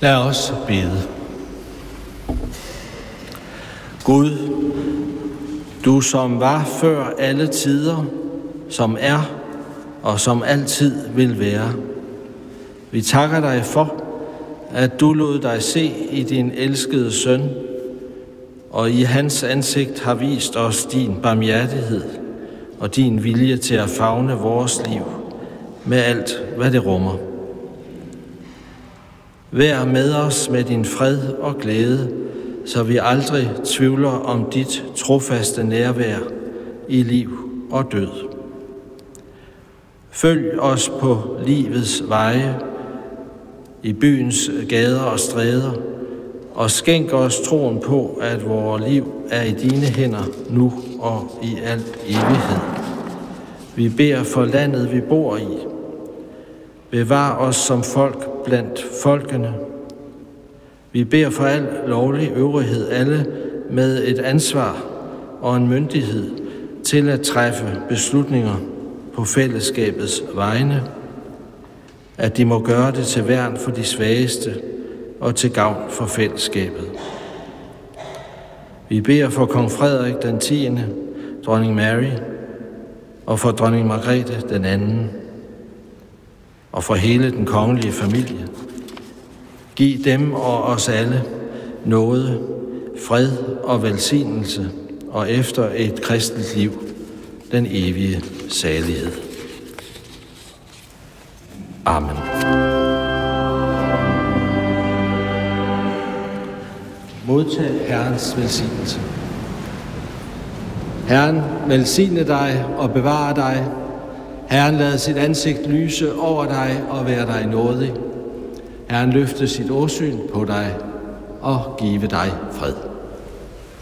Lad os bede. Gud, du som var før alle tider, som er og som altid vil være. Vi takker dig for, at du lod dig se i din elskede søn, og i hans ansigt har vist os din barmhjertighed og din vilje til at favne vores liv med alt, hvad det rummer. Vær med os med din fred og glæde, så vi aldrig tvivler om dit trofaste nærvær i liv og død. Følg os på livets veje, i byens gader og stræder, og skænk os troen på, at vores liv er i dine hænder nu og i al evighed. Vi beder for landet, vi bor i. Bevar os som folk blandt folkene. Vi beder for al lovlig øvrighed, alle med et ansvar og en myndighed til at træffe beslutninger på fællesskabets vegne, at de må gøre det til værn for de svageste og til gavn for fællesskabet. Vi beder for kong Frederik den 10., dronning Mary og for dronning Margrethe den 2., og for hele den kongelige familie. Giv dem og os alle nåde, fred og velsignelse, og efter et kristent liv, den evige salighed. Amen. Modtag Herrens velsignelse. Herren velsigne dig og bevare dig. Herren lader sit ansigt lyse over dig og være dig nådig. Herren løfte sit åsyn på dig og give dig fred.